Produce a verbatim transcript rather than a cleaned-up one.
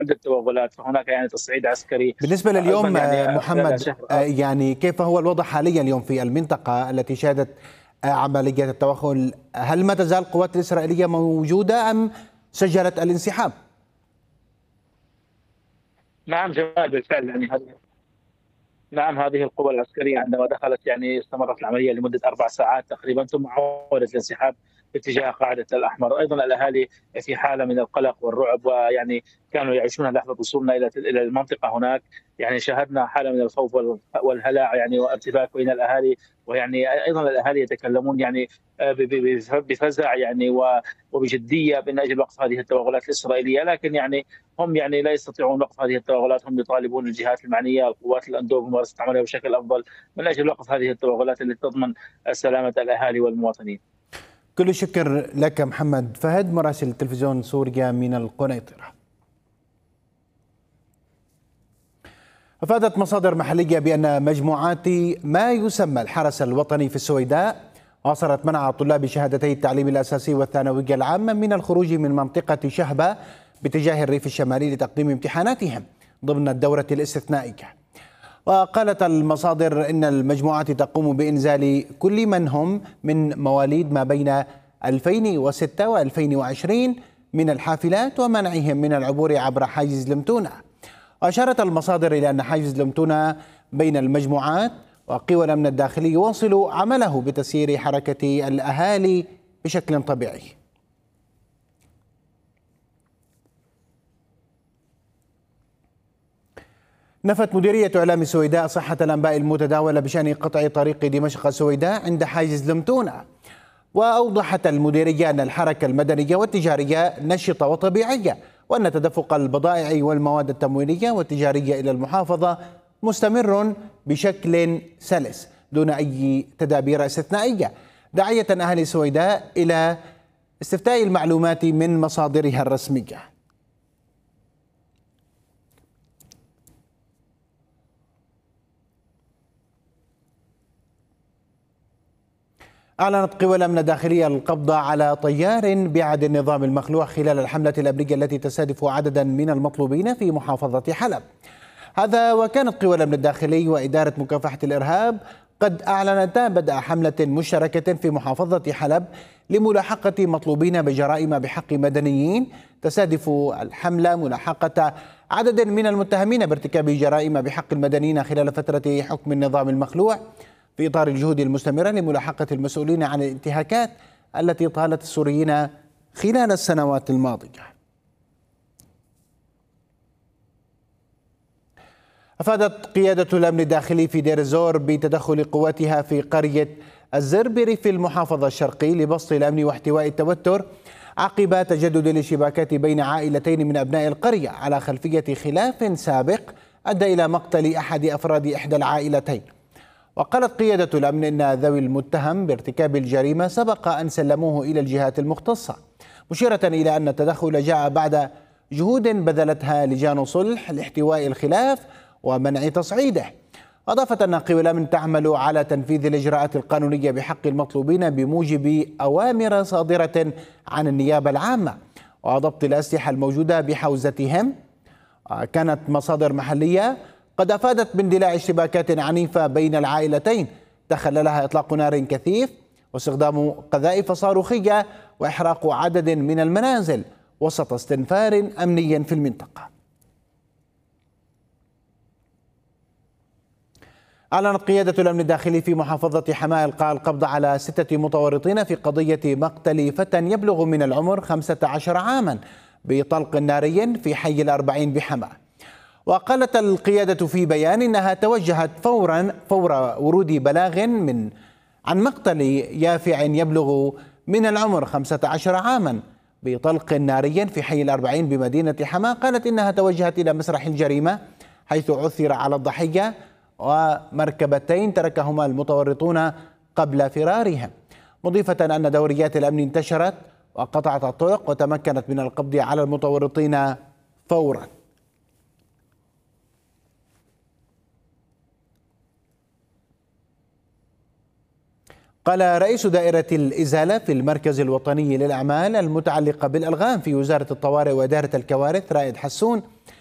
عدة توغلات، فهناك يعني تصعيد عسكري بالنسبة أيضا لليوم يعني خلال محمد، شهر. يعني كيف هو الوضع حاليا اليوم في المنطقة التي شهدت عملية التوغل؟ هل ما تزال القوات الإسرائيلية موجودة أم سجلت الانسحاب؟ نعم جمال، بالفعل يعني هذه نعم هذه القوى العسكرية عندما دخلت يعني استمرت العملية لمدة أربع ساعات تقريبا، ثم عودت الانسحاب باتجاه قاعدة الأحمر. أيضا الأهالي في حالة من القلق والرعب، ويعني كانوا يعيشون لحظة وصولنا إلى إلى المنطقة هناك. يعني شاهدنا حالة من الخوف والهلع يعني وارتباك بين الأهالي، ويعني أيضا الأهالي يتكلمون يعني بفزع يعني وبجدية من أجل وقف هذه التوغلات الإسرائيلية، لكن يعني هم يعني لا يستطيعون وقف هذه التوغلات. هم يطالبون الجهات المعنيه، القوات الاندوب، بممارسه عملها بشكل افضل من اجل وقف هذه التوغلات التي تضمن سلامه الاهالي والمواطنين. كل الشكر لك محمد فهد، مراسل تلفزيون سوريا من القنيطره. أفادت مصادر محلية بأن مجموعات ما يسمى الحرس الوطني في السويداء واصلت منع طلاب شهادتي التعليم الأساسي والثانوية العامة من الخروج من منطقة شهبة باتجاه الريف الشمالي لتقديم امتحاناتهم ضمن الدورة الاستثنائية. وقالت المصادر إن المجموعات تقوم بإنزال كل من هم من مواليد ما بين ألفين وستة وألفين وعشرين من الحافلات ومنعهم من العبور عبر حاجز لمتونة. وأشارت المصادر إلى أن حاجز لمتونة بين المجموعات وقوى الأمن الداخلي يواصل عمله بتسيير حركة الأهالي بشكل طبيعي. نفت مديرية إعلام السويداء صحة الأنباء المتداولة بشأن قطع طريق دمشق السويداء عند حاجز لمتونة. وأوضحت المديرية أن الحركة المدنية والتجارية نشطة وطبيعية، وأن تدفق البضائع والمواد التموينية والتجارية إلى المحافظة مستمر بشكل سلس دون أي تدابير استثنائية، داعية أهالي السويداء إلى استفتاء المعلومات من مصادرها الرسمية. أعلنت قوى الأمن الداخلية القبض على طيار بعد النظام المخلوع خلال الحملة الأمنية التي تستهدف عددا من المطلوبين في محافظة حلب. هذا وكانت قوى الأمن الداخلي وإدارة مكافحة الإرهاب قد أعلنتا بدء حملة مشتركة في محافظة حلب لملاحقة مطلوبين بجرائم بحق مدنيين. تستهدف الحملة ملاحقة عدد من المتهمين بارتكاب جرائم بحق المدنيين خلال فترة حكم النظام المخلوع، في إطار الجهود المستمرة لملاحقة المسؤولين عن الانتهاكات التي طالت السوريين خلال السنوات الماضية. أفادت قيادة الأمن الداخلي في دير الزور بتدخل قواتها في قرية الزربري في المحافظة الشرقي لبسط الأمن واحتواء التوتر عقب تجدد الاشتباكات بين عائلتين من أبناء القرية على خلفية خلاف سابق أدى إلى مقتل أحد أفراد إحدى العائلتين. وقالت قيادة الأمن إن ذوي المتهم بارتكاب الجريمة سبق أن سلموه إلى الجهات المختصة، مشيرة إلى أن التدخل جاء بعد جهود بذلتها لجان صلح لاحتواء الخلاف ومنع تصعيده. أضافت أن قوى الأمن تعمل على تنفيذ الإجراءات القانونية بحق المطلوبين بموجب أوامر صادرة عن النيابة العامة وضبط الأسلحة الموجودة بحوزتهم. كانت مصادر محلية قد أفادت باندلاع اشتباكات عنيفة بين العائلتين تخللها إطلاق نار كثيف واستخدام قذائف صاروخية وإحراق عدد من المنازل وسط استنفار أمني في المنطقة. أعلنت قيادة الأمن الداخلي في محافظة حماة إلقاء القبض على ستة متورطين في قضية مقتل فتى يبلغ من العمر خمسة عشر عاما بطلق ناري في حي الأربعين بحماة. وقالت القيادة في بيان إنها توجهت فورا فور ورود بلاغ من عن مقتل يافع يبلغ من العمر خمسة عشر عاما بطلق ناري في حي الأربعين بمدينة حماة. قالت إنها توجهت إلى مسرح الجريمة حيث عثر على الضحية ومركبتين تركهما المتورطون قبل فرارهم، مضيفة أن دوريات الأمن انتشرت وقطعت الطرق وتمكنت من القبض على المتورطين فورا. قال رئيس دائرة الإزالة في المركز الوطني للأعمال المتعلقة بالألغام في وزارة الطوارئ وإدارة الكوارث رائد حسون